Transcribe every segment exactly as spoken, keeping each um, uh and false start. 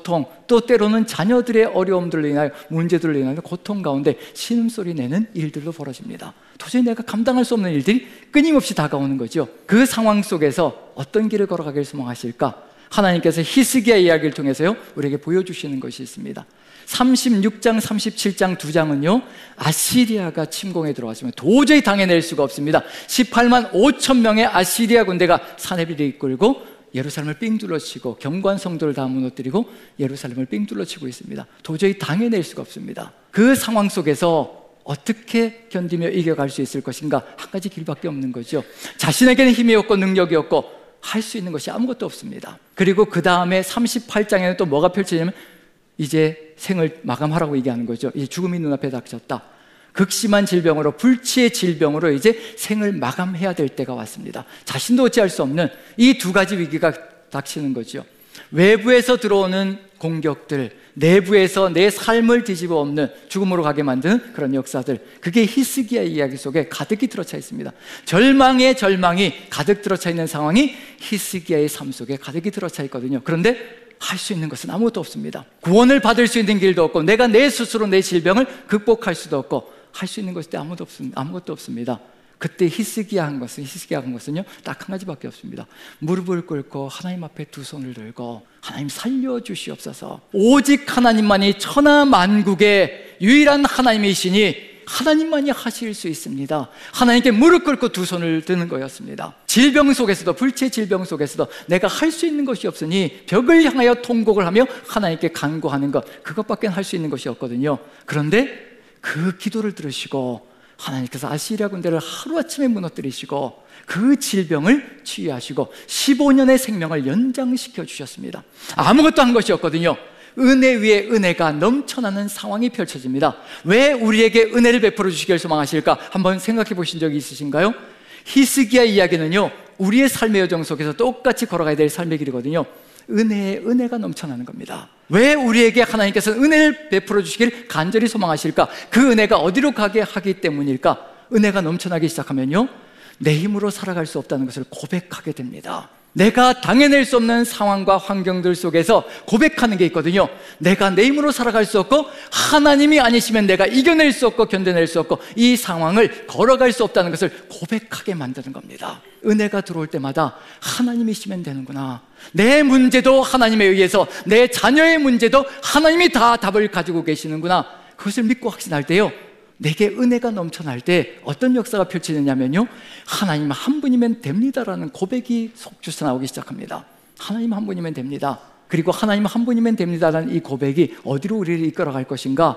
고통, 또 때로는 자녀들의 어려움들로 인하여 문제들로 인하여 고통 가운데 신음소리 내는 일들도 벌어집니다. 도저히 내가 감당할 수 없는 일들이 끊임없이 다가오는 거죠. 그 상황 속에서 어떤 길을 걸어가길 소망하실까? 하나님께서 히스기야 이야기를 통해서요 우리에게 보여주시는 것이 있습니다. 삼십육 장, 삼십칠 장 두 장은요 아시리아가 침공에 들어왔으면 도저히 당해낼 수가 없습니다. 십팔만 오천 명의 아시리아 군대가 사내비를 이끌고 예루살렘을 삥 둘러치고 경관 성도를 다 무너뜨리고 예루살렘을 삥 둘러치고 있습니다. 도저히 당해낼 수가 없습니다. 그 상황 속에서 어떻게 견디며 이겨갈 수 있을 것인가? 한 가지 길밖에 없는 거죠. 자신에게는 힘이 없고 능력이 없고 할 수 있는 것이 아무것도 없습니다. 그리고 그 다음에 삼십팔 장에는 또 뭐가 펼쳐지냐면 이제 생을 마감하라고 얘기하는 거죠. 이제 죽음이 눈앞에 닥쳤다. 극심한 질병으로, 불치의 질병으로 이제 생을 마감해야 될 때가 왔습니다. 자신도 어찌할 수 없는 이 두 가지 위기가 닥치는 거죠. 외부에서 들어오는 공격들, 내부에서 내 삶을 뒤집어 엎는 죽음으로 가게 만드는 그런 역사들, 그게 히스기야 이야기 속에 가득히 들어차 있습니다. 절망의 절망이 가득 들어차 있는 상황이 히스기야의 삶 속에 가득히 들어차 있거든요. 그런데 할 수 있는 것은 아무것도 없습니다. 구원을 받을 수 있는 길도 없고 내가 내 스스로 내 질병을 극복할 수도 없고 할 수 있는 것이 아무것도 없습니다. 아무것도 없습니다. 그때 히스기야 한 것은 히스기야 한 것은요 딱 한 가지밖에 없습니다. 무릎을 꿇고 하나님 앞에 두 손을 들고 하나님 살려주시옵소서. 오직 하나님만이 천하 만국의 유일한 하나님이시니 하나님만이 하실 수 있습니다. 하나님께 무릎 꿇고 두 손을 드는 거였습니다. 질병 속에서도, 불치의 질병 속에서도 내가 할 수 있는 것이 없으니 벽을 향하여 통곡을 하며 하나님께 간구하는 것, 그것밖에 할 수 있는 것이 없거든요. 그런데 그 기도를 들으시고 하나님께서 아시리아 군대를 하루아침에 무너뜨리시고 그 질병을 치유하시고 십오 년의 생명을 연장시켜 주셨습니다. 아무것도 한 것이 없거든요. 은혜 위에 은혜가 넘쳐나는 상황이 펼쳐집니다. 왜 우리에게 은혜를 베풀어 주시길 소망하실까? 한번 생각해 보신 적이 있으신가요? 히스기야 이야기는요 우리의 삶의 여정 속에서 똑같이 걸어가야 될 삶의 길이거든요. 은혜에 은혜가 넘쳐나는 겁니다. 왜 우리에게 하나님께서는 은혜를 베풀어 주시길 간절히 소망하실까? 그 은혜가 어디로 가게 하기 때문일까? 은혜가 넘쳐나기 시작하면요 내 힘으로 살아갈 수 없다는 것을 고백하게 됩니다. 내가 당해낼 수 없는 상황과 환경들 속에서 고백하는 게 있거든요. 내가 내 힘으로 살아갈 수 없고 하나님이 아니시면 내가 이겨낼 수 없고 견뎌낼 수 없고 이 상황을 걸어갈 수 없다는 것을 고백하게 만드는 겁니다. 은혜가 들어올 때마다 하나님이시면 되는구나. 내 문제도 하나님에 의해서, 내 자녀의 문제도 하나님이 다 답을 가지고 계시는구나. 그것을 믿고 확신할 때요 내게 은혜가 넘쳐날 때 어떤 역사가 펼쳐지냐면요 하나님 한 분이면 됩니다라는 고백이 속주서 나오기 시작합니다. 하나님 한 분이면 됩니다. 그리고 하나님 한 분이면 됩니다라는 이 고백이 어디로 우리를 이끌어갈 것인가?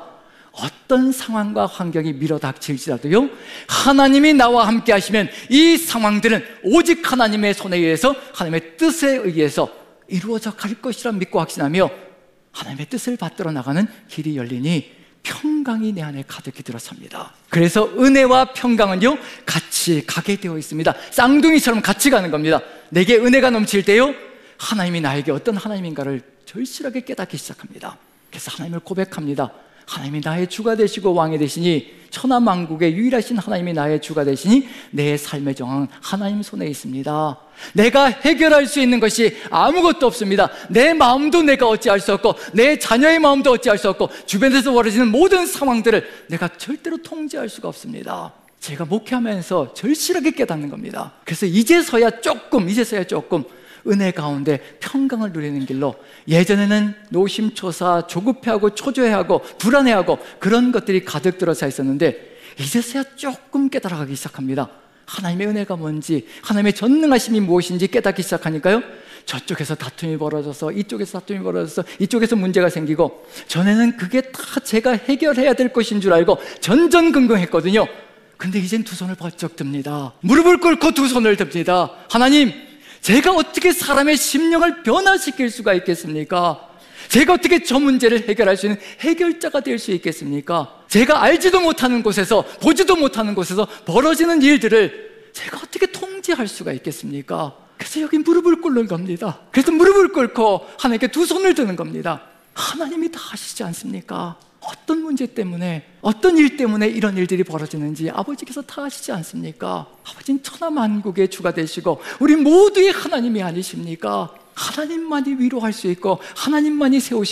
어떤 상황과 환경이 밀어닥칠지라도요 하나님이 나와 함께 하시면 이 상황들은 오직 하나님의 손에 의해서, 하나님의 뜻에 의해서 이루어져 갈 것이라 믿고 확신하며 하나님의 뜻을 받들어 나가는 길이 열리니 평강이 내 안에 가득히 들어섭니다. 그래서 은혜와 평강은요 같이 가게 되어 있습니다. 쌍둥이처럼 같이 가는 겁니다. 내게 은혜가 넘칠 때요 하나님이 나에게 어떤 하나님인가를 절실하게 깨닫기 시작합니다. 그래서 하나님을 고백합니다. 하나님이 나의 주가 되시고 왕이 되시니, 천하만국의 유일하신 하나님이 나의 주가 되시니 내 삶의 정황은 하나님 손에 있습니다. 내가 해결할 수 있는 것이 아무것도 없습니다. 내 마음도 내가 어찌할 수 없고 내 자녀의 마음도 어찌할 수 없고 주변에서 벌어지는 모든 상황들을 내가 절대로 통제할 수가 없습니다. 제가 목회하면서 절실하게 깨닫는 겁니다. 그래서 이제서야 조금 이제서야 조금 은혜 가운데 평강을 누리는 길로, 예전에는 노심초사, 조급해하고 초조해하고 불안해하고 그런 것들이 가득 들어차 있었는데 이제서야 조금 깨달아가기 시작합니다. 하나님의 은혜가 뭔지, 하나님의 전능하심이 무엇인지 깨닫기 시작하니까요 저쪽에서 다툼이 벌어져서 이쪽에서 다툼이 벌어져서 이쪽에서 문제가 생기고, 전에는 그게 다 제가 해결해야 될 것인 줄 알고 전전긍긍했거든요. 근데 이젠 두 손을 번쩍 듭니다. 무릎을 꿇고 두 손을 듭니다. 하나님, 제가 어떻게 사람의 심령을 변화시킬 수가 있겠습니까? 제가 어떻게 저 문제를 해결할 수 있는 해결자가 될 수 있겠습니까? 제가 알지도 못하는 곳에서, 보지도 못하는 곳에서 벌어지는 일들을 제가 어떻게 통제할 수가 있겠습니까? 그래서 여기 무릎을 꿇는 겁니다. 그래서 무릎을 꿇고 하나님께 두 손을 드는 겁니다. 하나님이 다 아시지 않습니까? 어떤 문제 때문에, 어떤 일 때문에 이런 일들이 벌어지는지 아버지께서 다 아시지 않습니까? 아버지는 천하만국의 주가 되시고 우리 모두의 하나님이 아니십니까? 하나님만이 위로할 수 있고 하나님만이 세우시